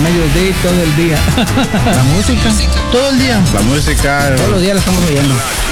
mediodía y todo el día. La música, todo el día. La música. Todos los días la estamos oyendo.